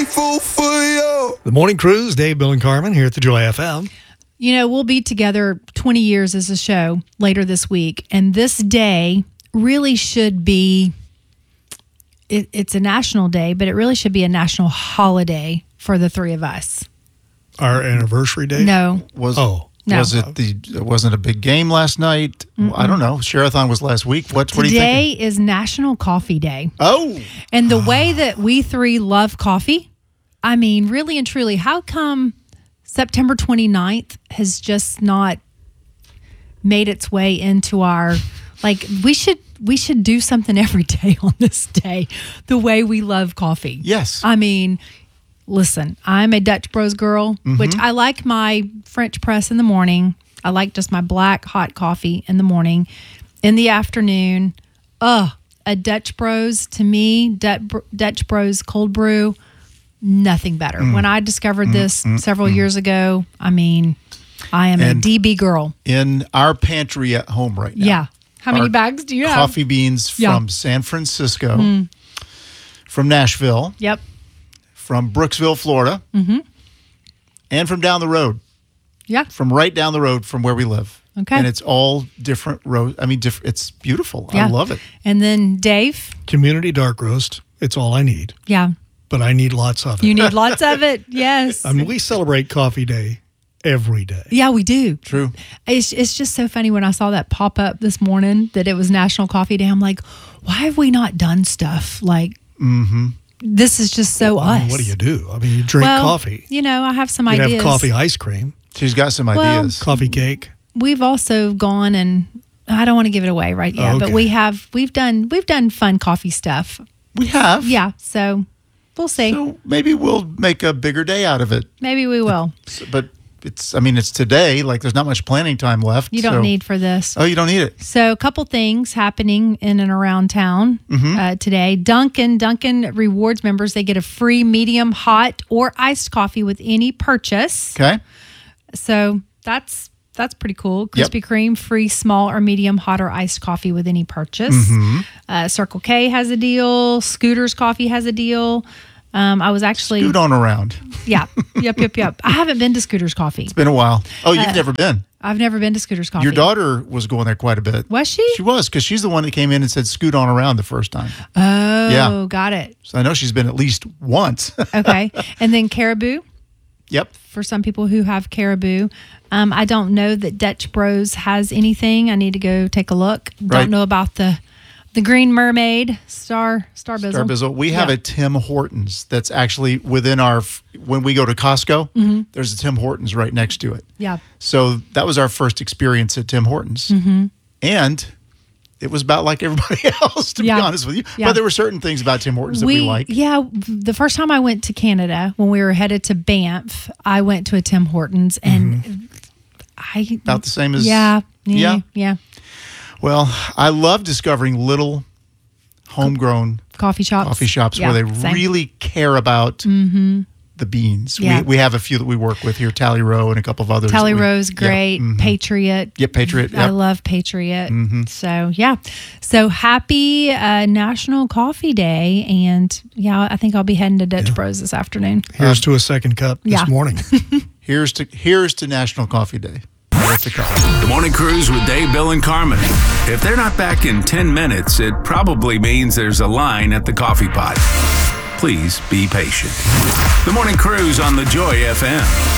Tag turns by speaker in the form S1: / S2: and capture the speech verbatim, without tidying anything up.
S1: grateful for you.
S2: The Morning Cruise, Dave, Bill, and Carmen here at the Joy F M.
S3: You know, we'll be together twenty years as a show later this week. And this day really should be, it, it's a national day, but it really should be a national holiday for the three of us.
S2: Our anniversary day?
S3: No.
S4: Was
S2: Oh.
S3: No.
S4: was it the? It wasn't a big game last night.
S3: Mm-mm.
S4: I don't know. Share-a-thon was last week. What? What are you
S3: Today
S4: thinking?
S3: is National Coffee Day.
S4: Oh.
S3: And the way that we three love coffee, I mean, really and truly, how come September twenty-ninth has just not made its way into our, like, we should we should do something every day on this day, the way we love coffee.
S4: Yes.
S3: I mean, listen, I'm a Dutch Bros girl,
S4: Mm-hmm.
S3: which I like my French press in the morning. I like just my black hot coffee in the morning. In the afternoon, ugh, a Dutch Bros, to me, Dutch, Dutch Bros cold brew, nothing better.
S4: Mm.
S3: When I discovered this
S4: Mm, mm,
S3: several
S4: mm.
S3: years ago, I mean, I am
S4: And
S3: a D B girl.
S4: In our pantry at home right now.
S3: Yeah. How many
S4: Our
S3: bags do you have?
S4: Coffee beans
S3: Yeah.
S4: from San Francisco,
S3: Mm.
S4: from Nashville,
S3: Yep.
S4: from Brooksville, Florida,
S3: Mm-hmm.
S4: and from down the road.
S3: Yeah.
S4: From right down the road from where we live.
S3: Okay.
S4: And it's all different road. I mean, diff- it's beautiful.
S3: Yeah.
S4: I love it.
S3: And then Dave,
S2: Community dark roast. It's all I need,
S3: yeah,
S2: but I need lots of it.
S3: you need lots of it. Yes.
S2: I mean, we celebrate Coffee Day every day.
S3: Yeah, we do.
S4: True.
S3: It's it's just so funny when I saw that pop up this morning that it was National Coffee Day. I'm like, why have we not done stuff like
S4: Mm-hmm.
S3: this? Is just so
S2: I
S3: us.
S2: mean, what do you do? I mean, you drink
S3: well,
S2: coffee.
S3: You know, I have some
S2: You
S3: ideas.
S2: have coffee ice cream,
S4: She's got some
S3: Well,
S4: ideas.
S2: coffee cake.
S3: We've also gone and I don't want to give it away right yet,
S2: Oh,
S3: but
S2: okay.
S3: we have we've done we've done fun coffee stuff.
S4: We have.
S3: Yeah, so we'll see.
S4: So maybe we'll make a bigger day out of it.
S3: Maybe we will.
S4: So- but it's, I mean, it's today. Like, there's not much planning time left.
S3: You don't
S4: so-
S3: need for this.
S4: Oh, you don't need it.
S3: So a couple things happening in and around town
S4: Mm-hmm.
S3: uh, today. Dunkin' Dunkin' Rewards members, they get a free medium, hot, or iced coffee with any purchase.
S4: Okay.
S3: So that's that's pretty cool.
S4: Yep.
S3: Krispy Kreme, free small or medium, hot or iced coffee with any purchase.
S4: Mm-hmm.
S3: Uh, Circle K has a deal. Scooters Coffee has a deal. Um, I was actually,
S4: Scoot on around.
S3: yeah, yep, yep, yep. I haven't been to Scooters Coffee.
S4: It's been a while. Oh, you've
S3: Uh,
S4: never been.
S3: I've never been to Scooters Coffee.
S4: Your daughter was going there quite a bit.
S3: Was she?
S4: She was, because she's the one that came in and said, scoot on around the first time.
S3: Oh,
S4: Yeah.
S3: got it.
S4: So I know she's been at least once.
S3: Okay. And then Caribou.
S4: Yep.
S3: For some people who have Caribou. Um, I don't know that Dutch Bros has anything. I need to go take a look. Don't
S4: Right.
S3: know about the the Green Mermaid Star Star Bizzle.
S4: Star Bizzle. We have
S3: Yeah.
S4: a Tim Hortons that's actually within our, when we go to Costco,
S3: Mm-hmm.
S4: there's a Tim Hortons right next to it.
S3: Yeah.
S4: So that was our first experience at Tim Hortons.
S3: Mm-hmm.
S4: And it was about like everybody else, to
S3: Yeah.
S4: be honest with you.
S3: Yeah.
S4: But there were certain things about Tim Hortons that we, like.
S3: Yeah, the first time I went to Canada when we were headed to Banff, I went to a Tim Hortons and I
S4: About the same as.
S3: yeah, yeah,
S4: Yeah.
S3: yeah,
S4: Well, I love discovering little homegrown
S3: coffee shops,
S4: coffee shops
S3: Yeah,
S4: where they
S3: same.
S4: really care about the beans.
S3: Yeah.
S4: We, we have a few that we work with here, Tally Row and a couple of others.
S3: Tally
S4: that we-
S3: Row's
S4: Yep,
S3: great.
S4: mhm.
S3: Patriot.
S4: Yep, Patriot.
S3: I
S4: Yep.
S3: love Patriot.
S4: Mhm.
S3: So, yeah. So, happy uh, National Coffee Day. And, yeah, I think I'll be heading to Dutch Bros this afternoon.
S2: Here's to a second cup this
S3: yeah.
S2: morning.
S4: Here's to here's to National Coffee Day. What's the call?
S5: The Morning Cruise with Dave, Bill, and Carmen. If they're not back in ten minutes, it probably means there's a line at the coffee pot. Please be patient. The Morning Cruise on the Joy F M.